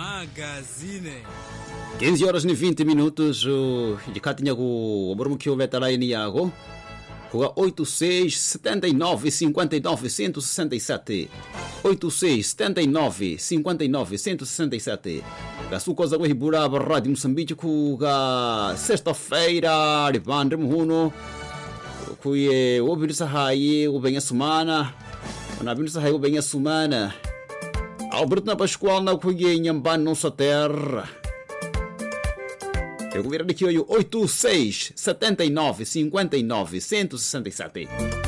Magazine. 15 horas e 20 minutos. De cá tinha o Bruno que houve lá em Iago. 86 79 59 167. 86 79 59 167. Da sua coisa com a Rádio Moçambique com a sexta-feira de Vandre Muhuno. Que o Bino Sahai, o bem a semana. O Bino Sahai, o bem a semana. Alberto na Pascoal na Cuia em Amban, nossa terra. Eu vou vir aqui 86 79 59 167.